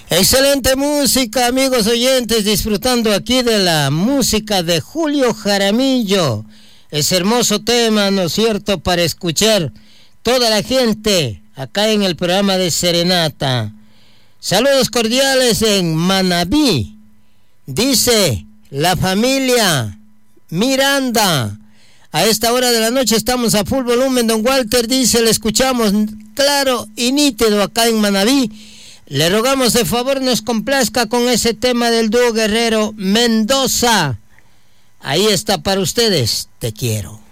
Excelente música, amigos oyentes, disfrutando aquí de la música de Julio Jaramillo. Es hermoso tema, ¿no es cierto?, para escuchar toda la gente acá en el programa de Serenata. Saludos cordiales en Manabí. Dice la familia Miranda. A esta hora de la noche estamos a full volumen. Don Walter dice, le escuchamos claro y nítido acá en Manabí. Le rogamos de favor nos complazca con ese tema del dúo Guerrero Mendoza. Ahí está para ustedes, te quiero.